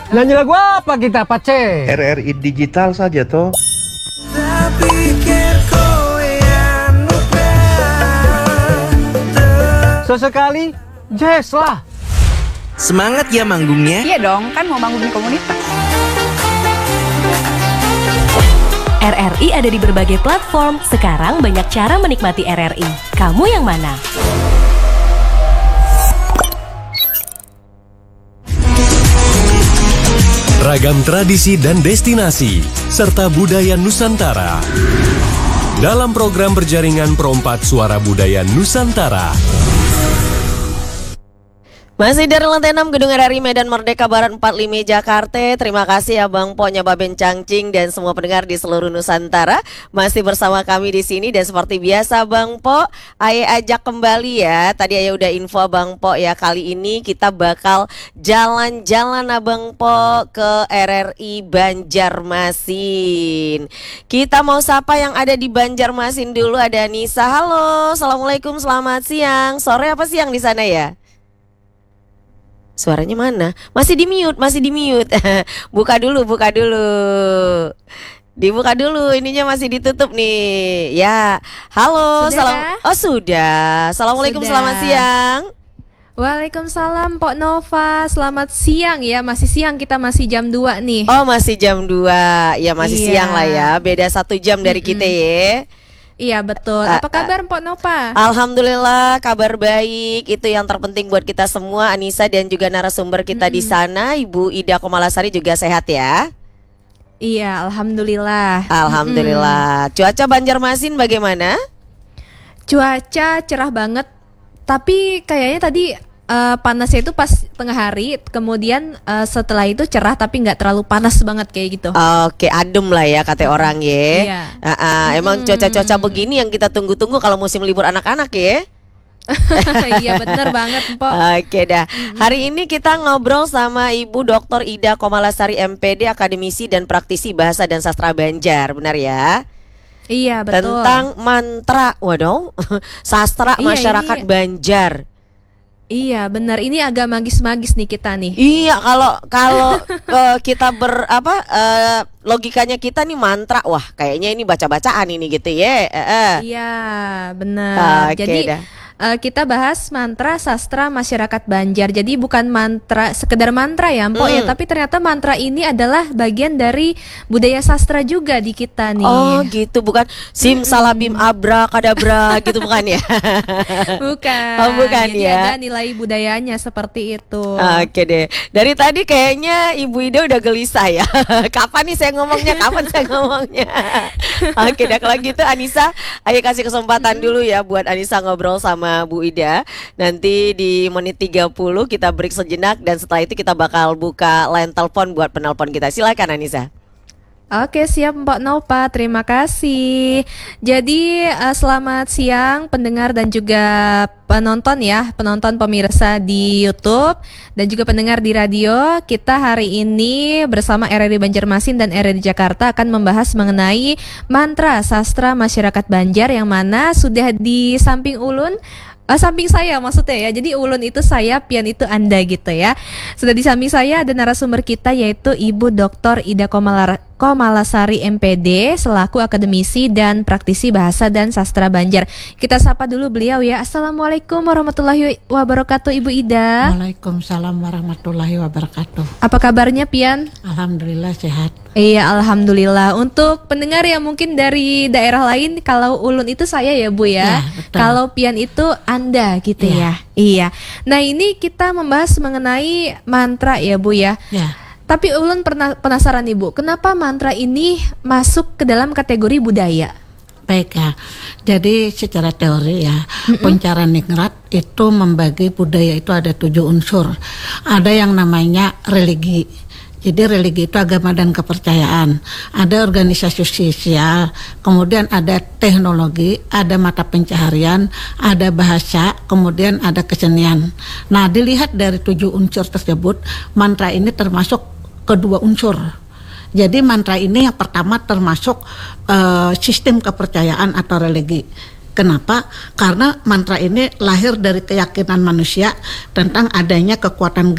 Nyanyi lagu apa kita, Pace? RRI digital saja toh. Sesekali jazz lah. Semangat ya manggungnya. Iya dong, kan mau manggung di komunitas. RRI ada di berbagai platform. Sekarang banyak cara menikmati RRI. Kamu yang mana? Ragam tradisi dan destinasi, serta budaya Nusantara. Dalam program berjaringan Perompak Suara Budaya Nusantara. Masih dari lantai 6 Gedung RRI Medan Merdeka Barat 45 Jakarta. Terima kasih Abang Po, Nyababen Cangcing dan semua pendengar di seluruh Nusantara masih bersama kami di sini. Dan seperti biasa Bang Po, Ayah ajak kembali ya. Tadi Ayah udah info Bang Po ya, kali ini kita bakal jalan-jalan Abang Po ke RRI Banjarmasin. Kita mau sapa yang ada di Banjarmasin dulu. Ada Nisa. Halo, Assalamualaikum, selamat siang. Sore apa siang di sana ya? Suaranya mana? Masih di mute. Buka dulu. Dibuka dulu, ininya masih ditutup nih. Ya, halo. Sudah. Assalamualaikum, selamat siang. Waalaikumsalam Pok Nova, selamat siang ya. Masih siang, kita masih jam 2 nih. Oh, masih jam 2. Ya masih siang lah ya. Beda 1 jam dari kita ya. Iya betul. Apa kabar Pok Nova? Alhamdulillah kabar baik. Itu yang terpenting buat kita semua. Anissa dan juga narasumber kita di sana, Ibu Ida Komalasari juga sehat ya? Iya, alhamdulillah. Alhamdulillah. Cuaca Banjarmasin bagaimana? Cuaca cerah banget. Tapi kayaknya tadi panasnya itu pas tengah hari, kemudian setelah itu cerah tapi nggak terlalu panas banget kayak gitu. Oke, adem lah ya kata orang ya. Iya. Emang cuaca-cuaca begini yang kita tunggu-tunggu kalau musim libur anak-anak ya. Iya bener banget Pok. Oke dah. Hari ini kita ngobrol sama Ibu Dr. Ida Komalasari MPD, akademisi dan praktisi bahasa dan sastra Banjar, benar ya? Iya betul. Tentang mantra, waduh, sastra masyarakat Banjar. Iya benar, ini agak magis-magis nih kita nih. Iya, kalau kita logikanya kita nih mantra, wah kayaknya ini baca-bacaan ini gitu ya. Iya benar. Jadi dah. Kita bahas mantra sastra masyarakat Banjar. Jadi bukan mantra, sekedar mantra ya Mpok ya, tapi ternyata mantra ini adalah bagian dari budaya sastra juga di kita nih. Oh gitu, bukan simsalabim abrakadabra gitu bukan ya? Bukan. Oh bukan. Jadi ya. ada nilai budayanya seperti itu. Oke deh. Dari tadi kayaknya Ibu Ida udah gelisah ya. Kapan nih saya ngomongnya? Oke dah, kalau gitu Anissa, ayo kasih kesempatan dulu ya buat Anissa ngobrol sama Bu Ida. Nanti di menit 30 kita break sejenak dan setelah itu kita bakal buka line telepon buat penelpon kita. Silakan Anissa. Oke siap Mbak Nova, terima kasih. Jadi selamat siang pendengar dan juga penonton ya, penonton pemirsa di YouTube dan juga pendengar di radio. Kita hari ini bersama RRI Banjarmasin dan RRI Jakarta akan membahas mengenai mantra sastra masyarakat Banjar, yang mana sudah di samping Ulun, samping saya maksudnya ya. Jadi Ulun itu saya, Pian itu Anda gitu ya. Sudah di samping saya ada narasumber kita yaitu Ibu Dr. Ida Komalasari MPD selaku akademisi dan praktisi bahasa dan sastra Banjar. Kita sapa dulu beliau ya. Assalamualaikum warahmatullahi wabarakatuh Ibu Ida. Waalaikumsalam warahmatullahi wabarakatuh. Apa kabarnya Pian? Alhamdulillah sehat. Iya, alhamdulillah. Untuk pendengar yang mungkin dari daerah lain, kalau Ulun itu saya ya Bu ya. Kalau Pian itu Anda gitu ya. Iya. Nah ini kita membahas mengenai mantra ya Bu ya. Tapi Ulun pernah penasaran nih Bu, kenapa mantra ini masuk ke dalam kategori budaya? Baik ya. Jadi secara teori ya, Pencara Ningrat itu membagi budaya itu ada 7 unsur. Ada yang namanya religi. Jadi religi itu agama dan kepercayaan. Ada organisasi sosial, kemudian ada teknologi, ada mata pencaharian, ada bahasa, kemudian ada kesenian. Nah, dilihat dari 7 unsur tersebut, mantra ini termasuk kedua unsur. Jadi mantra ini yang pertama termasuk sistem kepercayaan atau religi. Kenapa? Karena mantra ini lahir dari keyakinan manusia tentang adanya kekuatan